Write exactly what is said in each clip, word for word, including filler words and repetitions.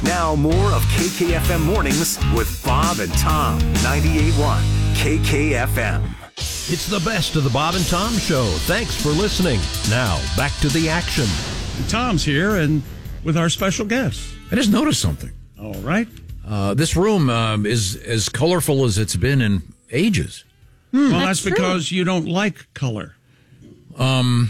Now more of K K F M Mornings with Bob and Tom. ninety-eight point one K K F M. It's the best of the Bob and Tom Show. Thanks for listening. Now, back to the action. Tom's here and with our special guest. I just noticed something. All right. Uh, this room um, is as colorful as it's been in ages. Hmm. Well, that's, That's because you don't like color. Um,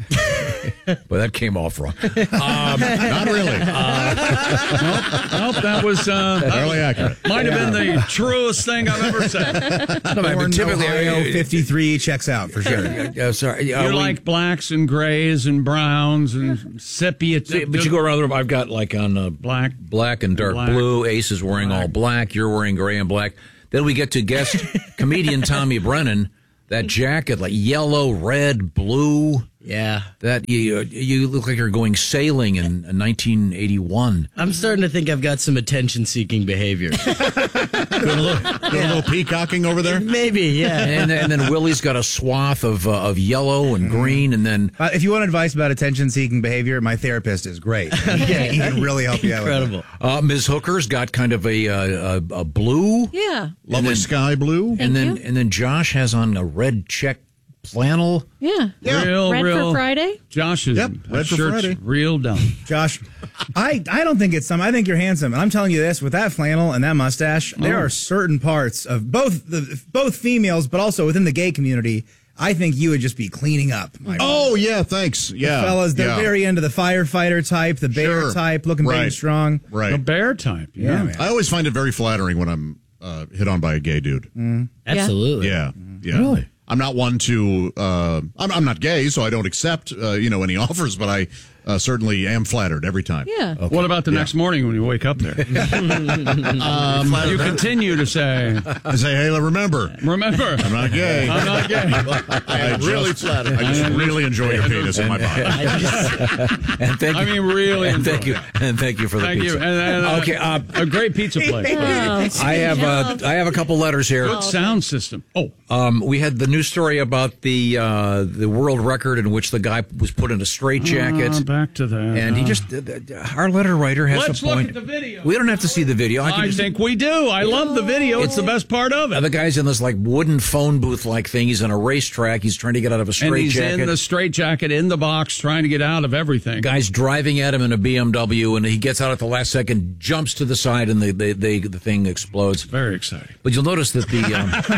well, that came off wrong. Um, Not really. Uh, nope, nope, that was uh, fairly accurate. Might have been the truest thing I've ever said. No, I mean, typically, Ohio fifty-three checks out for sure. Uh, sorry, uh, you we- like blacks and grays and browns and sepia. See, but you go around the room. I've got like on uh, black, black and dark black. blue. Ace is wearing Black. all black. You're wearing gray and black. Then we get to guest comedian Tommy Brennan. That jacket, like yellow, red, blue. Yeah. That you you look like you're going sailing in nineteen eighty-one. I'm starting to think I've got some attention-seeking behavior. Doing a little, doing a little peacocking over there. Maybe, yeah. And, and then Willie's got a swath of uh, of yellow and green, and then Uh, if you want advice about attention-seeking behavior, my therapist is great. He can, he can really help you out with Incredible. uh, Miz Hooker's got kind of a uh, a, a blue, Yeah. Lovely then- sky blue. and then you. and then Josh has on a red check flannel. Yeah. real, Red real. for Friday? Josh's Yep, red for shirt's Friday. real dumb. Josh, I, I don't think it's some. I think you're handsome. And I'm telling you this, with that flannel and that mustache, there Oh. are certain parts of both the both females, but also within the gay community, I think you would just be cleaning up. My Oh yeah, thanks. Yeah, fellas, they're yeah. very into the firefighter type, the bear Sure. type, looking big Right. and strong. Right. The bear type. Yeah, Yeah. man. I always find it very flattering when I'm uh, hit on by a gay dude. Absolutely. Yeah, yeah. Really? I'm not one to. Uh, I'm, I'm not gay, so I don't accept uh, you know any offers, but I uh, certainly am flattered every time. Yeah. What about the next morning when you wake up there? um, you continue to say, I say, hey, remember, remember, I'm not gay. I'm not gay. I really flattered. I just really enjoy your penis in my body. And thank you. I mean, really. and thank enjoy you. it. And thank you for the Thank pizza. you. And, and, uh, Okay, uh, a great pizza place. Oh, I have uh, I have a couple letters here. Good sound system. Oh, Um, we had the news story about the uh, the world record in which the guy was put in a straitjacket. Uh, back to that. And he Uh, just, uh, our letter writer has Let's a look point. at the video. We don't have to see the video. I, can I just, think we do. I love the video. It's the best part of uh, it. the guy's in this like wooden phone booth like thing. He's on a racetrack. He's trying to get out of a And he's straitjacket. in the straitjacket in the box trying to get out of everything. Guy's driving at him in a B M W, and he gets out at the last second, jumps to the side, and the the, the, the thing explodes. Very exciting. But you'll notice that the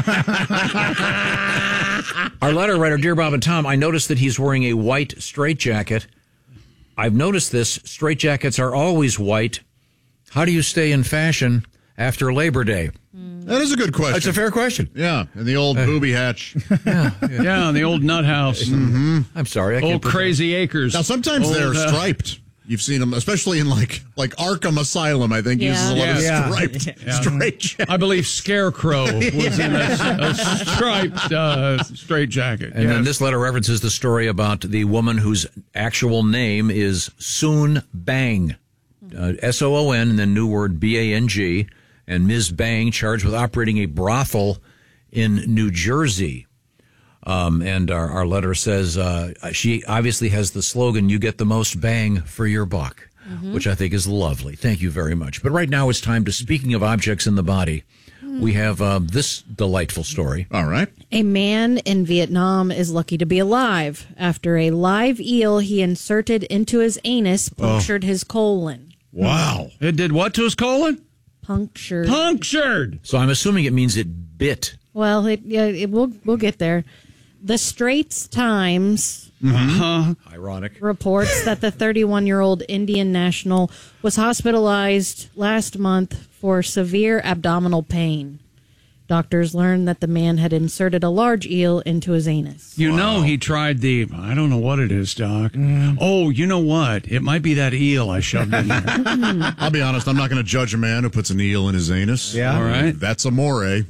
um, our letter writer, dear Bob and Tom, I noticed that he's wearing a white straitjacket. I've noticed this. Straitjackets are always white. How do you stay in fashion after Labor Day? That is a good question. That's a fair question. Yeah, and the old booby hatch. Yeah, on the old nut house. I'm sorry. I can't Old put- Crazy Acres. Now sometimes Old, they're uh, striped. You've seen them, especially in like like Arkham Asylum. I think Yeah. uses a lot Yeah. of striped Yeah. straitjacket. I believe Scarecrow was in a, a striped uh, straitjacket. And then this letter references the story about the woman whose actual name is Soon Bang. Uh, S O O N and then new word B A N G. And Miz Bang charged with operating a brothel in New Jersey. Um, and our, our letter says uh, she obviously has the slogan, you get the most bang for your buck, which I think is lovely. Thank you very much. But right now it's time to, speaking of objects in the body, we have uh, this delightful story. All right. A man in Vietnam is lucky to be alive after a live eel he inserted into his anus punctured his colon. Wow. It did what to his colon? Punctured. Punctured. So I'm assuming it means it bit. Well, it, yeah, it, we'll we'll get there. The Straits Times Uh-huh. Ironic. reports that the thirty-one-year-old Indian national was hospitalized last month for severe abdominal pain. Doctors learned that the man had inserted a large eel into his anus. You know, he tried the, I don't know what it is, Doc. Oh, you know what? It might be that eel I shoved in there. I'll be honest, I'm not going to judge a man who puts an eel in his anus. Yeah. All right. That's amore. Oh,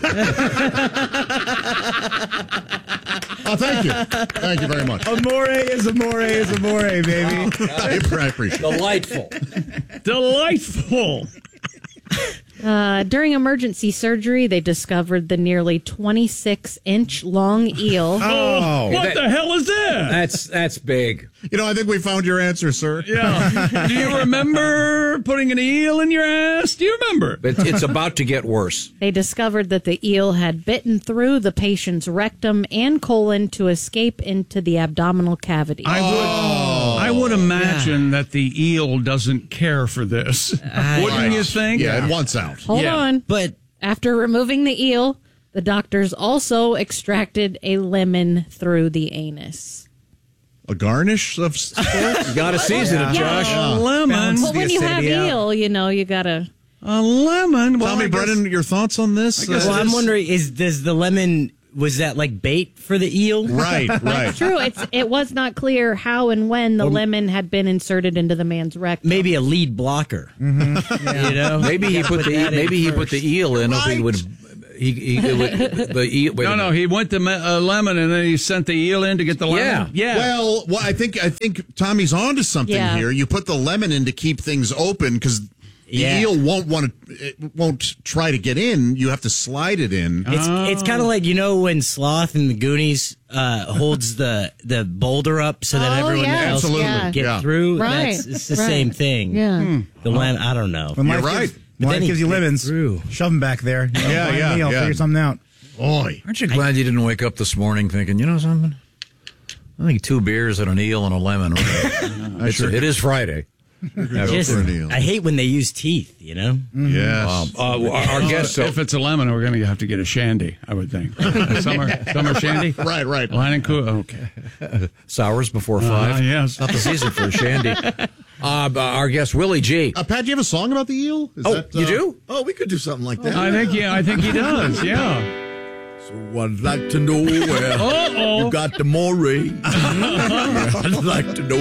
thank you. Thank you very much. Amore is amore is amore, baby. I appreciate it. Delightful. Delightful. Uh, during emergency surgery, they discovered the nearly twenty-six inch long eel. Oh, what that- the hell is that? That's that's big. You know, I think we found your answer, sir. Yeah. Do you remember putting an eel in your ass? Do you remember? But it's about to get worse. They discovered that the eel had bitten through the patient's rectum and colon to escape into the abdominal cavity. I would, I would imagine that the eel doesn't care for this. Wouldn't you think? Yeah, it wants out. Hold Yeah. on. But After removing the eel, the doctors also extracted a lemon through the anus. A garnish of sorts? You got to season it, Josh. A lemon. Well, when you have acidity out. eel, you know, you gotta. A lemon. Well, Tommy I guess- Brennan, your thoughts on this? guess Uh, well, I'm wondering: is does the lemon was that like bait for the eel? Right, right. True, it's it was not clear how and when the lemon had been inserted into the man's rectum. Maybe a lead blocker. Mm-hmm. You know, Maybe he Gotta put the that in maybe he put first. the eel in. If he would, he, he it would, the eel. Wait a No, no, minute. he went to me- uh, lemon and then he sent the eel in to get the lemon. Yeah. Yeah. Well, well, I think I think Tommy's onto something Yeah. here. You put the lemon in to keep things open because the Yeah. eel won't want to, it won't try to get in. You have to slide it in. It's it's kind of like, you know, when Sloth in the Goonies uh, holds the the boulder up so that Oh, everyone yes, else Absolutely. yeah. can get Yeah. through. Right, That's, it's the right. same thing. Yeah. The lemon, I don't know. When You're life right. gives, when But life then gives he you gets lemons, through. shove them back there. You know, Yeah, find yeah, me, I'll yeah. figure something out. Boy. Aren't you glad you didn't wake up this morning thinking, you know something? I think two beers and an eel and a lemon. It's, sure- it is Friday. Just, for an eel. I hate when they use teeth, you know? Yes. Uh, our, our guest, so, If it's a lemon, we're going to have to get a shandy, I would think. summer, summer shandy? right, right. Line and cool. Okay. sours before five. Uh, yes. Not the season for a shandy. Uh, our guest, Willie G. Uh, Pat, do you have a song about the eel? Is Oh, that, you uh, do? Oh, we could do something like that. I think, yeah, I think he does. Yeah. So I'd like to know where Uh-oh. you got the moray. I'd like to know